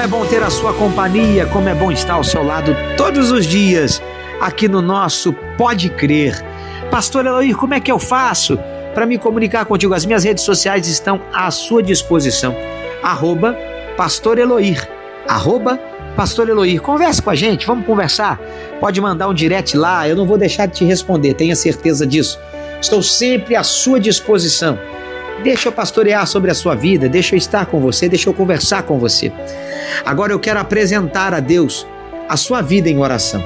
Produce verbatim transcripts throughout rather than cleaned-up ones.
bom ter a sua companhia, como é bom estar ao seu lado todos os dias, aqui no nosso Pode Crer. Pastor Eloir, como é que eu faço para me comunicar contigo? As minhas redes sociais estão à sua disposição. Arroba Pastor Eloir. Arroba Pastor Eloir. Converse com a gente, vamos conversar. Pode mandar um direct lá, eu não vou deixar de te responder, tenha certeza disso. Estou sempre à sua disposição. Deixa eu pastorear sobre a sua vida, deixa eu estar com você, deixa eu conversar com você. Agora eu quero apresentar a Deus a sua vida em oração.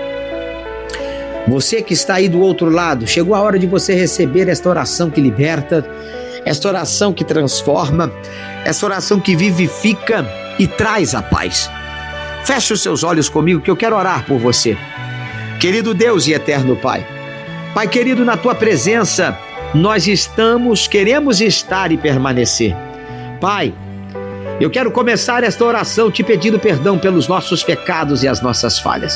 Você que está aí do outro lado, chegou a hora de você receber esta oração que liberta, esta oração que transforma, esta oração que vivifica e traz a paz. Feche os seus olhos comigo que eu quero orar por você. Querido Deus e eterno Pai, Pai querido, na tua presença nós estamos, queremos estar e permanecer. Pai, eu quero começar esta oração te pedindo perdão pelos nossos pecados e as nossas falhas.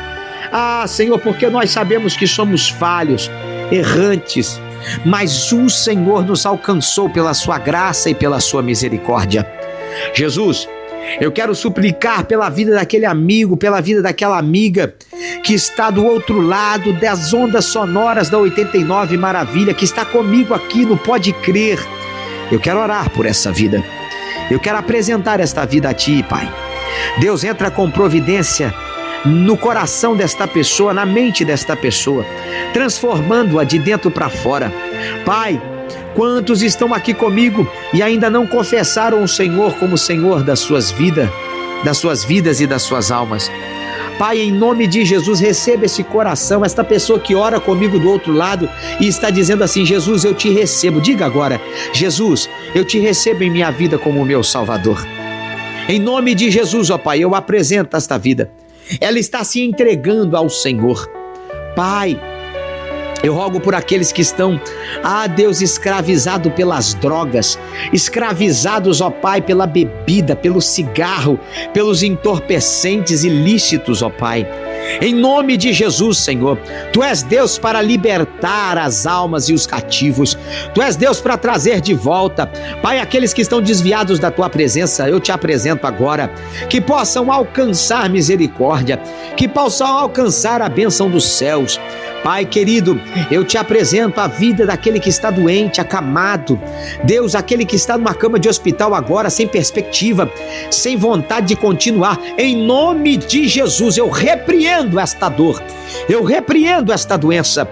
Ah, Senhor, porque nós sabemos que somos falhos, errantes, mas o Senhor nos alcançou pela sua graça e pela sua misericórdia. Jesus, eu quero suplicar pela vida daquele amigo, pela vida daquela amiga que está do outro lado das ondas sonoras da oitenta e nove Maravilha, que está comigo aqui no Pode Crer. Eu quero orar por essa vida. Eu quero apresentar esta vida a Ti, Pai. Deus, entra com providência no coração desta pessoa, na mente desta pessoa, transformando-a de dentro para fora. Pai, quantos estão aqui comigo e ainda não confessaram o Senhor como Senhor das suas vidas, das suas vidas e das suas almas? Pai, em nome de Jesus, receba esse coração, esta pessoa que ora comigo do outro lado e está dizendo assim: Jesus, eu te recebo. Diga agora: Jesus, eu te recebo em minha vida como meu Salvador. Em nome de Jesus, ó Pai, eu apresento esta vida. Ela está se entregando ao Senhor. Pai, eu rogo por aqueles que estão, ah Deus, escravizados pelas drogas, escravizados, ó Pai, pela bebida, pelo cigarro, pelos entorpecentes ilícitos, ó Pai. Em nome de Jesus, Senhor, Tu és Deus para libertar as almas e os cativos. Tu és Deus para trazer de volta, Pai, aqueles que estão desviados da Tua presença. Eu te apresento agora, que possam alcançar misericórdia, que possam alcançar a bênção dos céus. Pai querido, eu te apresento a vida daquele que está doente, acamado. Deus, aquele que está numa cama de hospital agora, sem perspectiva, sem vontade de continuar. Em nome de Jesus, eu repreendo esta dor, eu repreendo esta doença.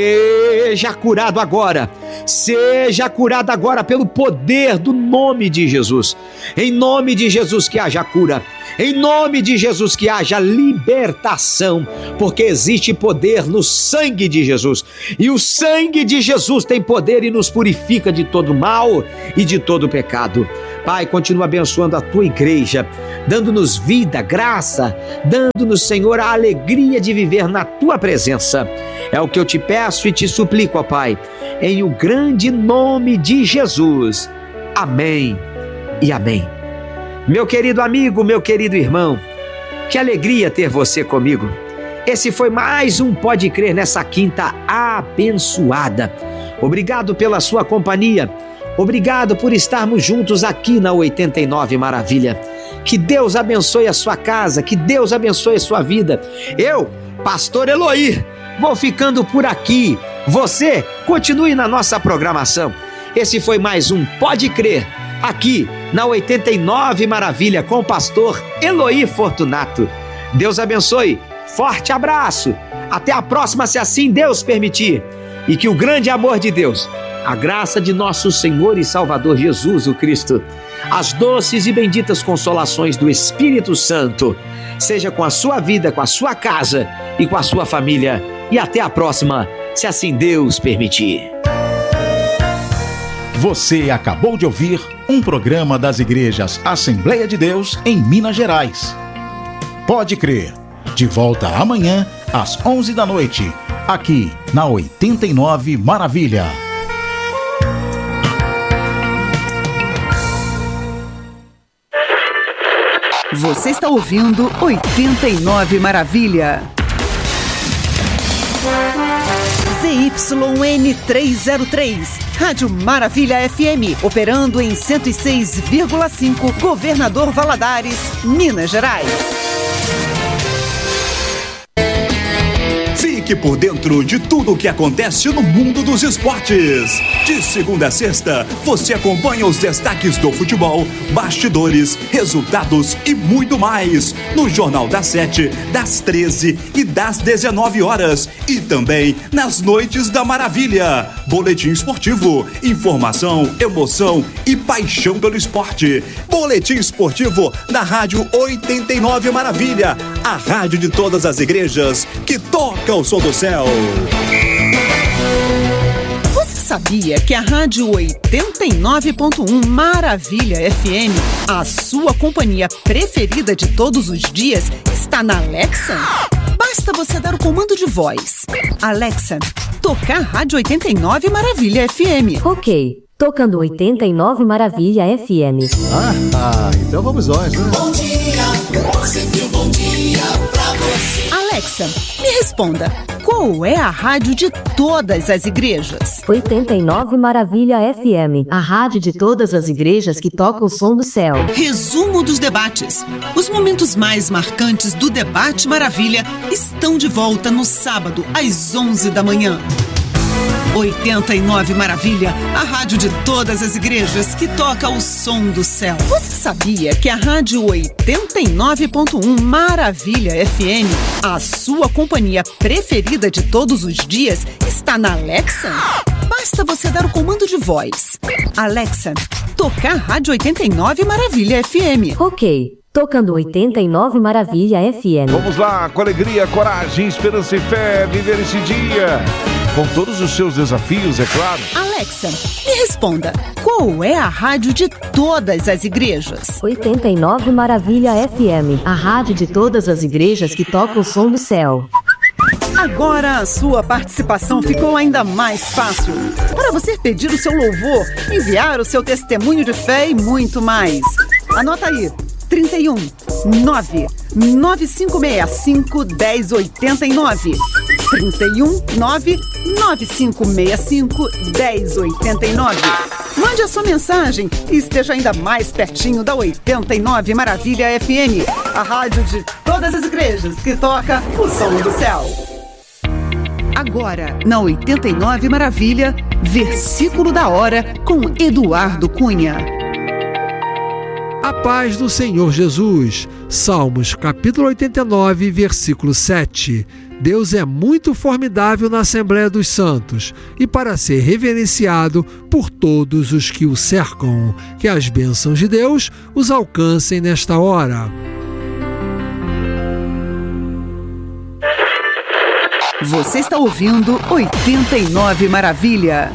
Seja curado agora, seja curado agora pelo poder do nome de Jesus. Em nome de Jesus que haja cura. Em nome de Jesus que haja libertação, porque existe poder no sangue de Jesus, e o sangue de Jesus tem poder e nos purifica de todo mal e de todo pecado. Pai, continua abençoando a Tua igreja, dando-nos vida, graça, dando-nos, Senhor, a alegria de viver na Tua presença. É o que eu te peço e te suplico, ó Pai, em o grande nome de Jesus. Amém e amém. Meu querido amigo, meu querido irmão, que alegria ter você comigo. Esse foi mais um Pode Crer nessa quinta abençoada. Obrigado pela sua companhia. Obrigado por estarmos juntos aqui na oitenta e nove Maravilha. Que Deus abençoe a sua casa, que Deus abençoe a sua vida. Eu, Pastor Eloir, vou ficando por aqui. Você continue na nossa programação. Esse foi mais um Pode Crer, aqui na oitenta e nove Maravilha, com o pastor Eloir Fortunato. Deus abençoe, forte abraço, até a próxima, se assim Deus permitir, e que o grande amor de Deus, a graça de nosso Senhor e Salvador Jesus o Cristo, as doces e benditas consolações do Espírito Santo, seja com a sua vida, com a sua casa e com a sua família, e até a próxima, se assim Deus permitir. Você acabou de ouvir um programa das igrejas Assembleia de Deus em Minas Gerais. Pode Crer, de volta amanhã às onze da noite, aqui na oitenta e nove Maravilha. Você está ouvindo oitenta e nove Maravilha. Z Y N trezentos e três, Rádio Maravilha F M, operando em cento e seis vírgula cinco, Governador Valadares, Minas Gerais. Fique por dentro de tudo o que acontece no mundo dos esportes. De segunda a sexta, você acompanha os destaques do futebol, bastidores, resultados e muito mais no Jornal das Sete, das treze e das dezenove horas. E também nas Noites da Maravilha. Boletim esportivo, informação, emoção e paixão pelo esporte. Boletim esportivo da Rádio oitenta e nove Maravilha, a rádio de todas as igrejas que toca o som do céu. Você sabia que a Rádio oitenta e nove ponto um Maravilha F M, a sua companhia preferida de todos os dias, está na Alexa? Basta você dar o comando de voz: Alexa, tocar Rádio oitenta e nove Maravilha F M. Ok, tocando oitenta e nove Maravilha F M. Ah, ah, então vamos nós, né? Bom dia, sempre um bom dia pra você. Alexa, me responda, qual é a rádio de todas as igrejas? oitenta e nove Maravilha F M, a rádio de todas as igrejas que toca o som do céu. Resumo dos debates. Os momentos mais marcantes do Debate Maravilha estão de volta no sábado, às onze da manhã. oitenta e nove Maravilha, a rádio de todas as igrejas que toca o som do céu. Você sabia que a Rádio oitenta e nove ponto um Maravilha F M, a sua companhia preferida de todos os dias, está na Alexa? Basta você dar o comando de voz: Alexa, tocar Rádio oitenta e nove Maravilha F M. Ok, tocando oitenta e nove Maravilha F M. Vamos lá, com alegria, coragem, esperança e fé, viver esse dia. Com todos os seus desafios, é claro. Alexa, me responda, qual é a rádio de todas as igrejas? oitenta e nove Maravilha F M, a rádio de todas as igrejas que toca o som do céu. Agora a sua participação ficou ainda mais fácil. Para você pedir o seu louvor, enviar o seu testemunho de fé e muito mais. Anota aí: trinta e um, nove, nove cinco seis cinco, um zero oito nove. trinta e um, nove, nove cinco seis cinco, um zero oito nove. Mande a sua mensagem e esteja ainda mais pertinho da oitenta e nove Maravilha F M, a rádio de todas as igrejas que toca o som do céu. Agora, na oitenta e nove Maravilha, versículo da hora com Eduardo Cunha. A paz do Senhor Jesus. Salmos capítulo oitenta e nove, versículo sete. Deus é muito formidável na Assembleia dos Santos e para ser reverenciado por todos os que o cercam. Que as bênçãos de Deus os alcancem nesta hora. Você está ouvindo oitenta e nove Maravilha.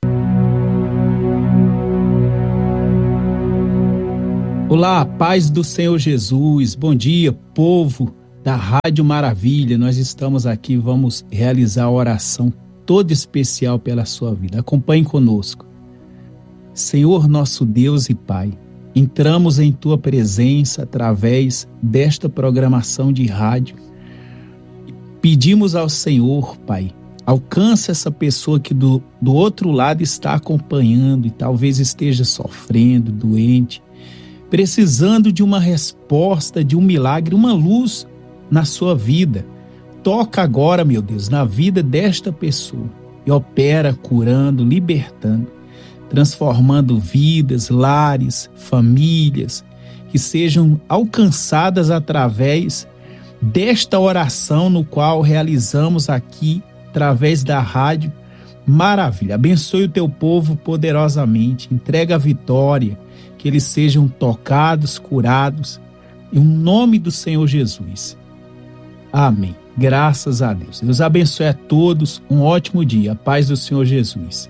Olá, paz do Senhor Jesus. Bom dia, povo da Rádio Maravilha. Nós estamos aqui, vamos realizar a oração toda especial pela sua vida. Acompanhe conosco. Senhor nosso Deus e Pai, entramos em Tua presença através desta programação de rádio. Pedimos ao Senhor, Pai, alcança essa pessoa que do, do outro lado está acompanhando e talvez esteja sofrendo, doente, precisando de uma resposta, de um milagre, uma luz na sua vida. Toca agora, meu Deus, na vida desta pessoa e opera curando, libertando, transformando vidas, lares, famílias, que sejam alcançadas através desta oração no qual realizamos aqui através da Rádio Maravilha. Abençoe o teu povo poderosamente, entrega a vitória, que eles sejam tocados, curados, em nome do Senhor Jesus. Amém. Graças a Deus. Deus abençoe a todos, um ótimo dia. A paz do Senhor Jesus.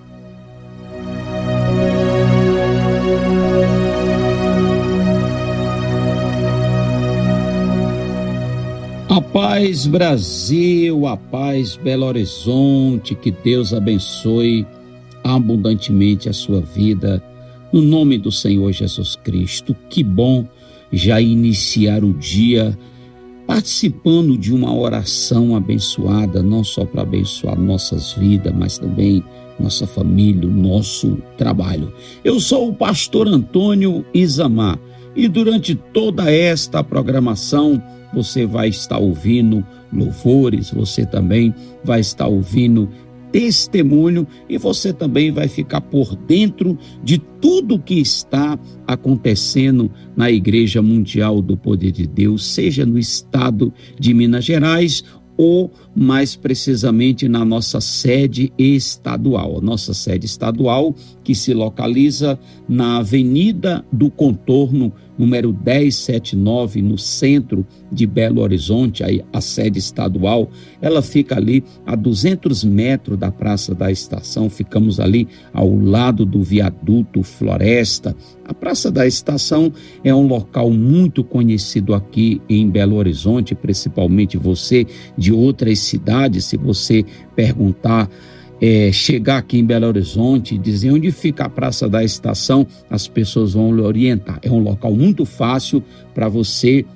A paz Brasil, a paz Belo Horizonte, que Deus abençoe abundantemente a sua vida, no nome do Senhor Jesus Cristo. Que bom já iniciar o dia participando de uma oração abençoada, não só para abençoar nossas vidas, mas também nossa família, nosso trabalho. Eu sou o pastor Antônio Isamar e durante toda esta programação você vai estar ouvindo louvores, você também vai estar ouvindo testemunho e você também vai ficar por dentro de tudo que está acontecendo na Igreja Mundial do Poder de Deus, seja no estado de Minas Gerais ou mais precisamente na nossa sede estadual. A nossa sede estadual que se localiza na Avenida do Contorno, número dez setenta e nove, no centro de Belo Horizonte. Aí a sede estadual, ela fica ali a duzentos metros da Praça da Estação, ficamos ali ao lado do viaduto Floresta. A Praça da Estação é um local muito conhecido aqui em Belo Horizonte, principalmente você de outras cidades. Se você perguntar, É, chegar aqui em Belo Horizonte e dizer onde fica a Praça da Estação, as pessoas vão lhe orientar. É um local muito fácil para você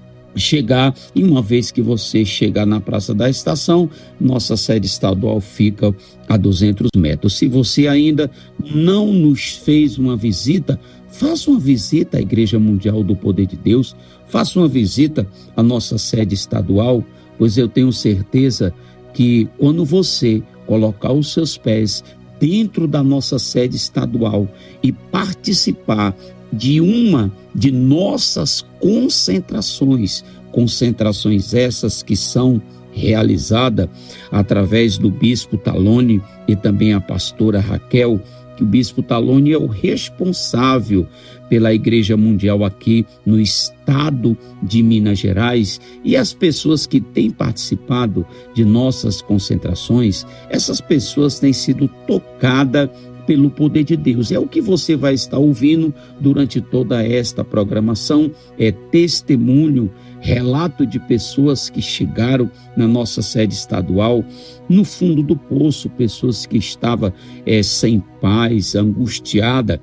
chegar, e uma vez que você chegar na Praça da Estação, nossa sede estadual fica a duzentos metros. Se você ainda não nos fez uma visita, faça uma visita à Igreja Mundial do Poder de Deus, faça uma visita à nossa sede estadual, pois eu tenho certeza que quando você colocar os seus pés dentro da nossa sede estadual e participar de uma de nossas concentrações, concentrações essas que são realizadas através do Bispo Talone e também a pastora Raquel, que o Bispo Talone é o responsável pela Igreja Mundial aqui no estado de Minas Gerais, e as pessoas que têm participado de nossas concentrações, essas pessoas têm sido tocadas pelo poder de Deus. É o que você vai estar ouvindo durante toda esta programação, é testemunho, relato de pessoas que chegaram na nossa sede estadual no fundo do poço, pessoas que estavam é, sem paz, angustiada,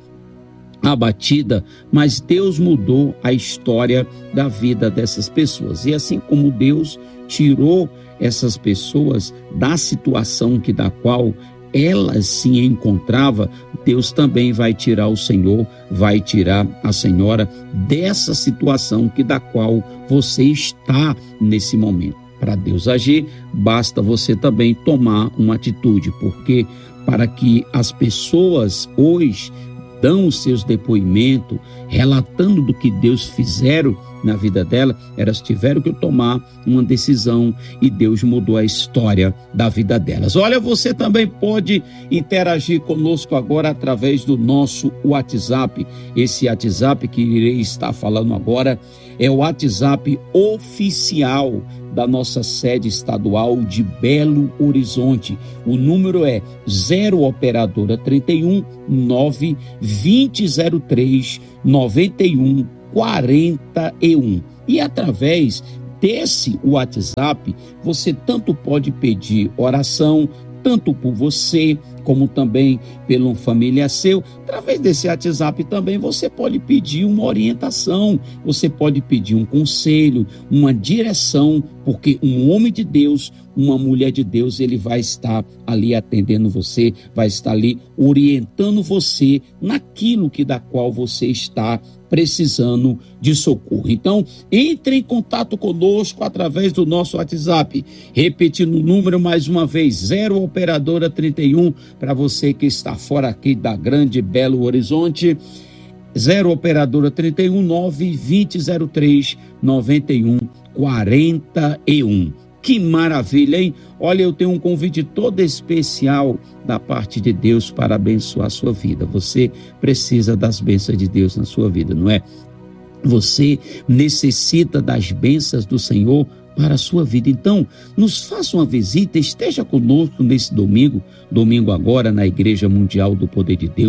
abatida, mas Deus mudou a história da vida dessas pessoas. E assim como Deus tirou essas pessoas da situação que da qual elas se encontravam, Deus também vai tirar o Senhor, vai tirar a senhora dessa situação que da qual você está nesse momento. Para Deus agir, basta você também tomar uma atitude, porque para que as pessoas hoje dão os seus depoimentos, relatando do que Deus fizeram na vida dela, elas tiveram que tomar uma decisão e Deus mudou a história da vida delas. Olha, você também pode interagir conosco agora através do nosso WhatsApp. Esse WhatsApp que irei estar falando agora é o WhatsApp oficial da nossa sede estadual de Belo Horizonte. O número é zero operadora trinta e um, nove, vinte, zero três, noventa e um, quarenta e um. E através desse WhatsApp, você tanto pode pedir oração, tanto por você, como também pelo familiar seu. Através desse WhatsApp também você pode pedir uma orientação, você pode pedir um conselho, uma direção, porque um homem de Deus, uma mulher de Deus, ele vai estar ali atendendo você, vai estar ali orientando você naquilo que da qual você está precisando de socorro. Então, entre em contato conosco através do nosso WhatsApp, repetindo o número mais uma vez, zero operadora trinta e um, para você que está fora aqui da grande Belo Horizonte, zero operadora trinta e um, nove, vinte, zero três, noventa e um, quarenta e um. Que maravilha, hein? Olha, eu tenho um convite todo especial da parte de Deus para abençoar a sua vida. Você precisa das bênçãos de Deus na sua vida, não é? Você necessita das bênçãos do Senhor para a sua vida. Então, nos faça uma visita, esteja conosco nesse domingo, domingo agora na Igreja Mundial do Poder de Deus.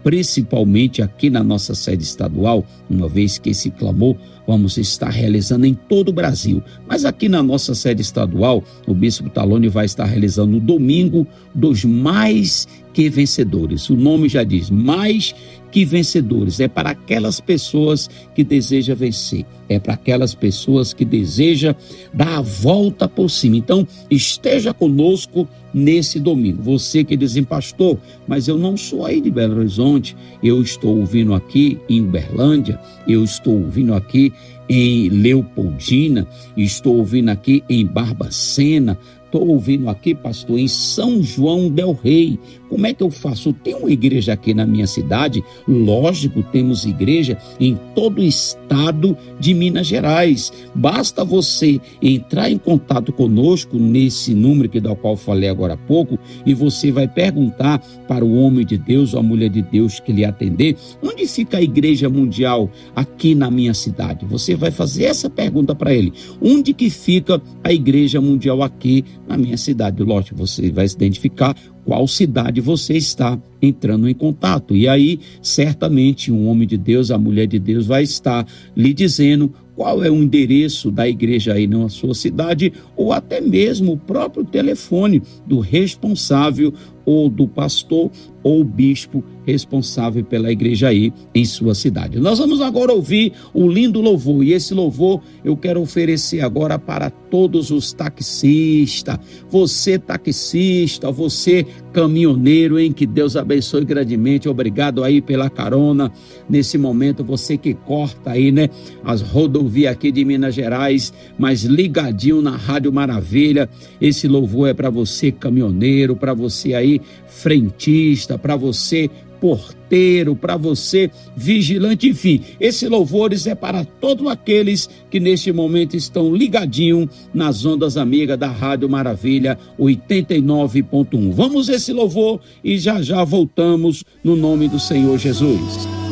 principalmente aqui na nossa sede estadual, uma vez que esse clamor vamos estar realizando em todo o Brasil. Mas aqui na nossa sede estadual, o Bispo Talone vai estar realizando o Domingo dos Mais que Vencedores. O nome já diz, mais que vencedores. É para aquelas pessoas que desejam vencer. É para aquelas pessoas que desejam dar a volta por cima. Então, esteja conosco nesse domingo. Você que diz, pastor, mas eu não sou aí de Belo Horizonte, eu estou ouvindo aqui em Uberlândia, eu estou ouvindo aqui em Leopoldina, estou ouvindo aqui em Barbacena, estou ouvindo aqui, pastor, em São João del Rei. Como é que eu faço? Tem uma igreja aqui na minha cidade? Lógico, temos igreja em todo o estado de Minas Gerais. Basta você entrar em contato conosco nesse número que do qual falei agora há pouco e você vai perguntar para o homem de Deus ou a mulher de Deus que lhe atender, onde fica a igreja mundial aqui na minha cidade? Você vai fazer essa pergunta para ele. Onde que fica a igreja mundial aqui na minha cidade? Lógico, você vai se identificar qual cidade você está entrando em contato. E aí, certamente, um homem de Deus, a mulher de Deus vai estar lhe dizendo qual é o endereço da igreja aí na sua cidade, ou até mesmo o próprio telefone do responsável ou do pastor ou bispo responsável pela igreja aí em sua cidade. Nós vamos agora ouvir o lindo louvor, e esse louvor eu quero oferecer agora para todos os taxistas. Você taxista, você caminhoneiro, em que Deus abençoe grandemente. Obrigado aí pela carona nesse momento, você que corta aí, né, as rodovias aqui de Minas Gerais, mas ligadinho na Rádio Maravilha. Esse louvor é para você caminhoneiro, para você aí frentista, para você porteiro, para você vigilante, enfim, esse louvores é para todos aqueles que neste momento estão ligadinhos nas ondas amigas da Rádio Maravilha oitenta e nove ponto um. Vamos esse louvor e já já voltamos no nome do Senhor Jesus.